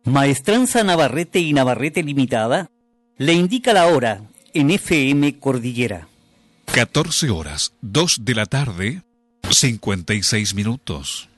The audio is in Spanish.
Maestranza Navarrete y Navarrete Limitada le indica la hora en FM Cordillera. 14 horas, 2 de la tarde, 56 minutos.